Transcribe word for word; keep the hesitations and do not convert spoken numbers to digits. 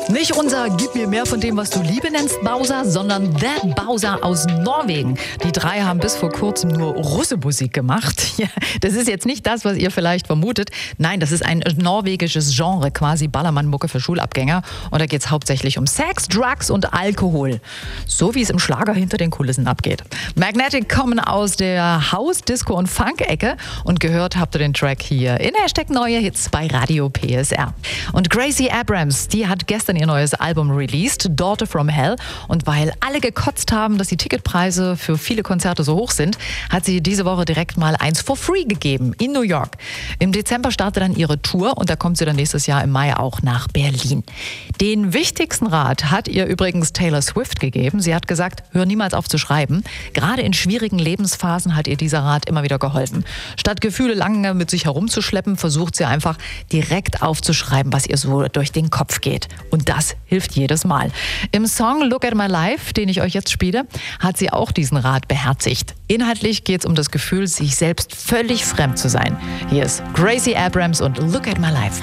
Nicht unser Gib mir mehr von dem, was du Liebe nennst, Bowser, sondern The Bowser aus Norwegen. Die drei haben bis vor kurzem nur Russemusik gemacht. Ja, das ist jetzt nicht das, was ihr vielleicht vermutet. Nein, das ist ein norwegisches Genre, quasi Ballermann-Mucke für Schulabgänger. Und da geht es hauptsächlich um Sex, Drugs und Alkohol. So wie es im Schlager hinter den Kulissen abgeht. Magnetic kommen aus der House-, Disco- und Funk-Ecke. Und gehört habt ihr den Track hier in Hashtag Neue Hits bei Radio P S R. Und Gracie Abrams, die hat gestern ihr neues Album released, Daughter from Hell. Und weil alle gekotzt haben, dass die Ticketpreise für viele Konzerte so hoch sind, hat sie diese Woche direkt mal eins for free gegeben in New York. Im Dezember startet dann ihre Tour und da kommt sie dann nächstes Jahr im Mai auch nach Berlin. Den wichtigsten Rat hat ihr übrigens Taylor Swift gegeben. Sie hat gesagt, hör niemals auf zu schreiben. Gerade in schwierigen Lebensphasen hat ihr dieser Rat immer wieder geholfen. Statt Gefühle lange mit sich herumzuschleppen, versucht sie einfach direkt aufzuschreiben, was ihr so durch den Kopf geht. Und das hilft jedes Mal. Im Song Look at My Life, den ich euch jetzt spiele, hat sie auch diesen Rat beherzigt. Inhaltlich geht es um das Gefühl, sich selbst völlig fremd zu sein. Hier ist Gracie Abrams und Look at My Life.